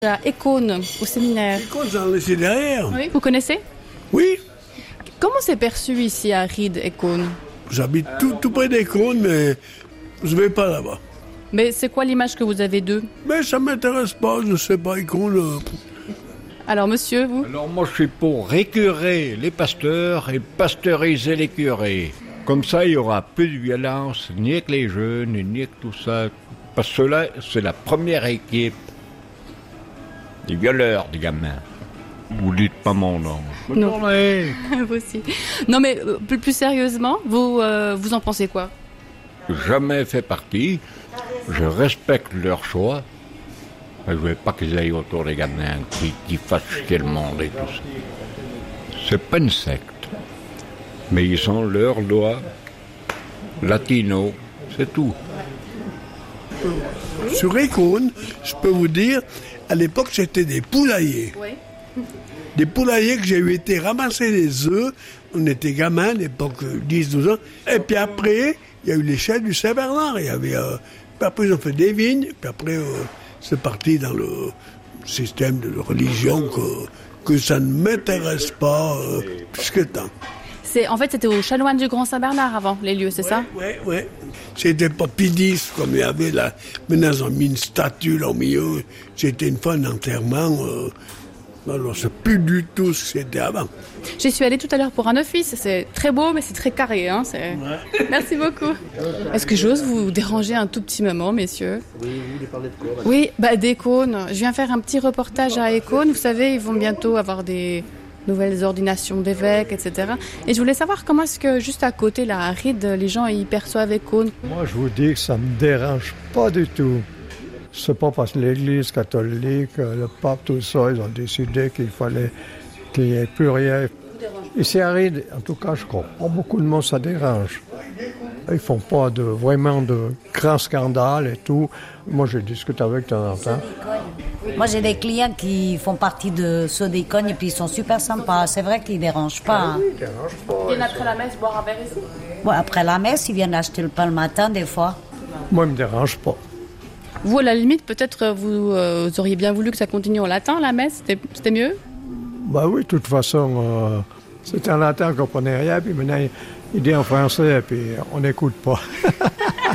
À Écône, au séminaire. Écône, j'en laissé derrière. Oui, vous connaissez? Oui, Comment c'est perçu ici à Ried, Écône? j'habite tout près d'Écône, mais je vais pas là-bas. Mais c'est quoi l'image que vous avez d'eux? Mais ça m'intéresse pas, je sais pas, Écône. Alors monsieur, vous? Alors moi je suis pour récurer les pasteurs et pasteuriser les curés. Comme ça il y aura plus de violence, ni avec les jeunes, ni avec tout ça. Parce que là, c'est la première équipe des violeurs, des gamins. Vous dites pas mon nom. Bonne Non. journée. Vous aussi. Non mais plus sérieusement, vous en pensez quoi? Jamais fait partie. Je respecte leur choix. Je ne veux pas qu'ils aillent autour des gamins qui fassent chier le monde et tout ça. C'est pas une secte. Mais ils ont leur loi latino, c'est tout. Sur Écône, je peux vous dire, à l'époque, c'était des poulaillers. Oui. Des poulaillers que j'ai eu été ramasser les œufs. On était gamins, à l'époque, 10-12 ans. Et puis après, il y a eu l'échelle du Saint-Bernard. Il y avait, puis après, ils ont fait des vignes. Puis après, c'est parti dans le système de religion que ça ne m'intéresse pas plus que tant. En fait, c'était au chanoine du Grand Saint-Bernard avant, les lieux, c'est ça? Oui. C'était pas Pidis, comme il y avait là. Maintenant, ils ont mis une statue là au milieu. C'était une fois un enterrement. Alors, c'est plus du tout ce que c'était avant. J'y suis allée tout à l'heure pour un office. C'est très beau, mais c'est très carré. Hein, Merci beaucoup. Est-ce que j'ose vous déranger un tout petit moment, messieurs? Oui, vous voulez parler de quoi? Oui, d'Écône. Je viens faire un petit reportage à Écône. Vous savez, ils vont bientôt avoir des nouvelles ordinations d'évêques, etc. Et je voulais savoir comment est-ce que, juste à côté, là, à Ried, les gens y perçoivent Écône. Moi, je vous dis que ça me dérange pas du tout. C'est pas parce que l'Église catholique, le pape, tout ça, ils ont décidé qu'il fallait qu'il n'y ait plus rien. Ici à Ried, en tout cas, je crois pas beaucoup de monde ça dérange. Ils font pas vraiment de grands scandales et tout. Moi, je discute avec de temps en temps. Moi, j'ai des clients qui font partie de ceux d'Écône et puis ils sont super sympas. C'est vrai qu'ils ne dérangent pas. Hein. Ils dérangent pas. Ils viennent après la messe boire un verre ici? Bon, après la messe, ils viennent acheter le pain le matin des fois. Moi, ils me dérange pas. Vous, à la limite, peut-être vous auriez bien voulu que ça continue en latin, la messe? C'était mieux? Bah oui, de toute façon, c'était en latin qu'on comprenait rien, puis maintenant, il dit en français, puis on n'écoute pas.